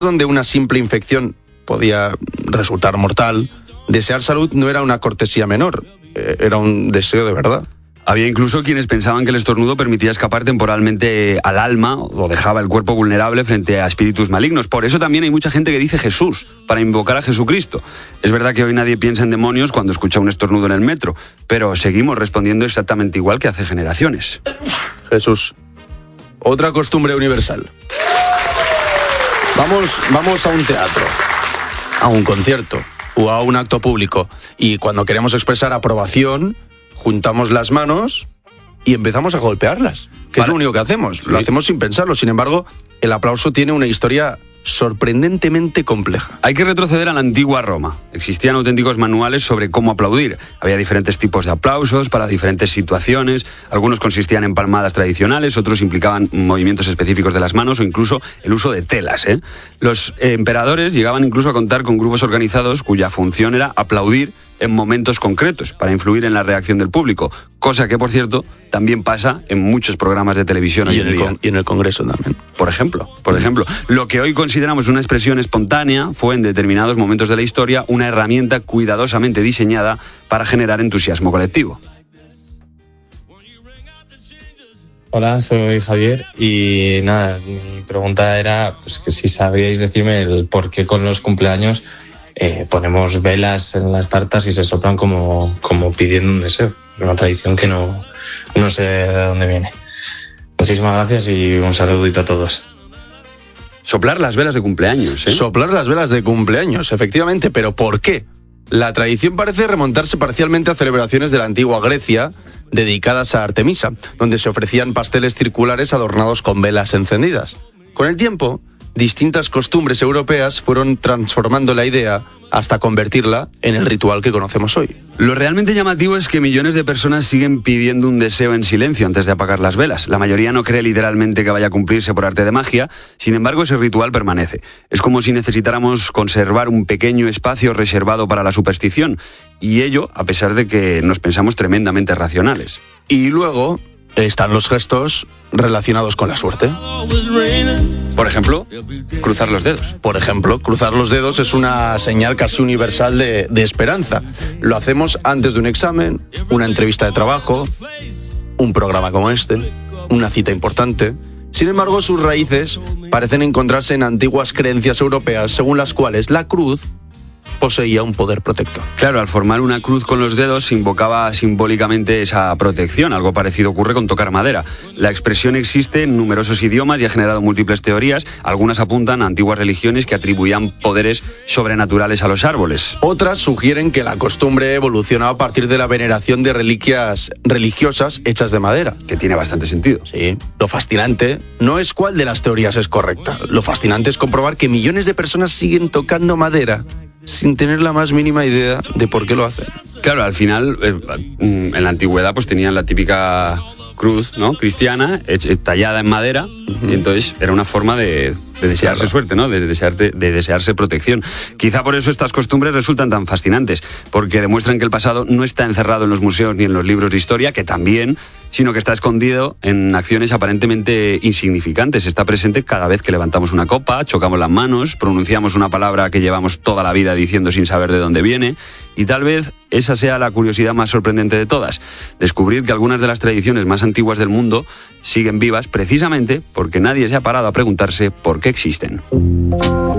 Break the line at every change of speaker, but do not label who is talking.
donde una simple infección podía resultar mortal, desear salud no era una cortesía menor, era un deseo de verdad.
Había incluso quienes pensaban que el estornudo permitía escapar temporalmente al alma o dejaba el cuerpo vulnerable frente a espíritus malignos. Por eso también hay mucha gente que dice Jesús, para invocar a Jesucristo. Es verdad que hoy nadie piensa en demonios cuando escucha un estornudo en el metro, pero seguimos respondiendo exactamente igual que hace generaciones.
Jesús. Otra costumbre universal. Vamos a un teatro, a un concierto o a un acto público y cuando queremos expresar aprobación, juntamos las manos y empezamos a golpearlas, que es lo único que hacemos. Sí. Lo hacemos sin pensarlo. Sin embargo, el aplauso tiene una historia sorprendentemente compleja.
Hay que retroceder a la antigua Roma. Existían auténticos manuales sobre cómo aplaudir. Había diferentes tipos de aplausos para diferentes situaciones. Algunos consistían en palmadas tradicionales, otros implicaban movimientos específicos de las manos o incluso el uso de telas. Los emperadores llegaban incluso a contar con grupos organizados cuya función era aplaudir en momentos concretos para influir en la reacción del público, cosa que, por cierto, también pasa en muchos programas de televisión hoy en día.
Y en el Congreso también.
Por ejemplo, lo que hoy consideramos una expresión espontánea fue en determinados momentos de la historia una herramienta cuidadosamente diseñada para generar entusiasmo colectivo.
Hola, soy Javier y nada, mi pregunta era pues que si sabríais decirme el por qué con los cumpleaños ponemos velas en las tartas y se soplan como pidiendo un deseo. Es una tradición que no sé de dónde viene. Muchísimas gracias y un saludito a todos.
Soplar las velas de cumpleaños, ¿eh?
Soplar las velas de cumpleaños, efectivamente, pero ¿por qué? La tradición parece remontarse parcialmente a celebraciones de la antigua Grecia dedicadas a Artemisa, donde se ofrecían pasteles circulares adornados con velas encendidas. Con el tiempo, distintas costumbres europeas fueron transformando la idea hasta convertirla en el ritual que conocemos hoy.
Lo realmente llamativo es que millones de personas siguen pidiendo un deseo en silencio antes de apagar las velas. La mayoría no cree literalmente que vaya a cumplirse por arte de magia, sin embargo ese ritual permanece. Es como si necesitáramos conservar un pequeño espacio reservado para la superstición, y ello a pesar de que nos pensamos tremendamente racionales.
Y luego están los gestos relacionados con la suerte.
Por ejemplo, cruzar los dedos.
Por ejemplo, cruzar los dedos es una señal casi universal de esperanza. Lo hacemos antes de un examen, una entrevista de trabajo, un programa como este, una cita importante. Sin embargo, sus raíces parecen encontrarse en antiguas creencias europeas según las cuales la cruz poseía un poder protector.
Claro, al formar una cruz con los dedos se invocaba simbólicamente esa protección. Algo parecido ocurre con tocar madera. La expresión existe en numerosos idiomas y ha generado múltiples teorías. Algunas apuntan a antiguas religiones que atribuían poderes sobrenaturales a los árboles.
Otras sugieren que la costumbre evolucionó a partir de la veneración de reliquias religiosas hechas de madera.
Que tiene bastante sentido.
Sí. Lo fascinante no es cuál de las teorías es correcta. Lo fascinante es comprobar que millones de personas siguen tocando madera sin tener la más mínima idea de por qué lo hacen.
Claro, al final, en la antigüedad pues tenían la típica cruz, ¿no?, cristiana, tallada en madera, y entonces era una forma de desearse suerte, ¿no?, de desearse protección. Quizá por eso estas costumbres resultan tan fascinantes, porque demuestran que el pasado no está encerrado en los museos ni en los libros de historia, que también, sino que está escondido en acciones aparentemente insignificantes. Está presente cada vez que levantamos una copa, chocamos las manos, pronunciamos una palabra que llevamos toda la vida diciendo sin saber de dónde viene, y tal vez esa sea la curiosidad más sorprendente de todas, descubrir que algunas de las tradiciones más antiguas del mundo siguen vivas precisamente porque nadie se ha parado a preguntarse por qué existen.